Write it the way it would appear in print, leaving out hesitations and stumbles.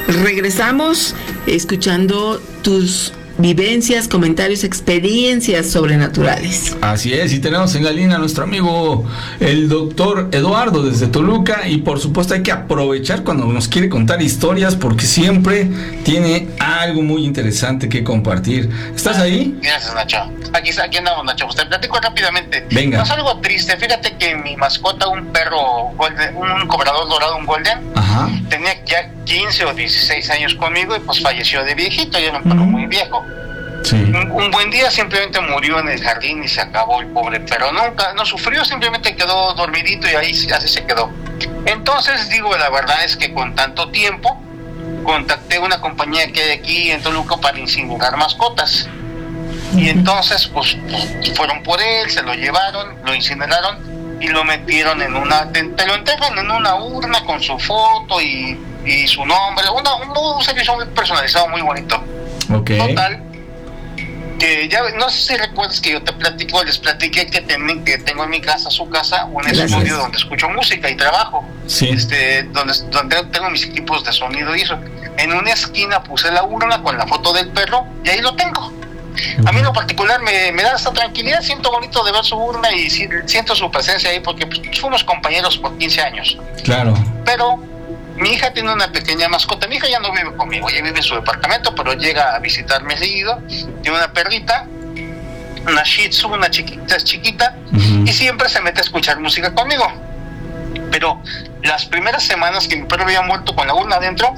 Regresamos escuchando tus vivencias, comentarios, experiencias sobrenaturales. Así es, y tenemos en la línea a nuestro amigo el doctor Eduardo desde Toluca, y por supuesto hay que aprovechar cuando nos quiere contar historias porque siempre tiene algo muy interesante que compartir. ¿Estás ahí? Gracias, Nacho. Aquí andamos, Nacho. Pues te platico rápidamente. Venga. No es algo triste. Fíjate que mi mascota, un perro golden, un cobrador dorado, un golden, Ajá. tenía ya 15 o 16 años conmigo y pues falleció de viejito. Ya era un perro muy viejo. Sí. Un buen día simplemente murió en el jardín y se acabó el pobre perro. Nunca, no sufrió, simplemente quedó dormidito y ahí así se quedó. Entonces, digo, la verdad es que con tanto tiempo contacté una compañía que hay aquí en Toluca para incinerar mascotas. Y entonces, pues fueron por él, se lo llevaron, lo incineraron y lo metieron en te lo entregan en una urna con su foto y su nombre, un servicio muy personalizado, muy bonito. Ok. Total, que ya no sé si recuerdas que yo les platiqué que tengo en mi casa, su casa, un estudio donde escucho música y trabajo. Sí. Donde tengo mis equipos de sonido y eso. En una esquina puse la urna con la foto del perro y ahí lo tengo. A mí en lo particular me da esta tranquilidad, siento bonito de ver su urna y siento su presencia ahí porque pues, fuimos compañeros por 15 años. Claro. Pero mi hija tiene una pequeña mascota. Mi hija ya no vive conmigo, ella vive en su departamento, pero llega a visitarme seguido. Tiene una perrita, una Shih Tzu, una chiquita, y siempre se mete a escuchar música conmigo. Pero las primeras semanas que mi perro había muerto con la urna adentro,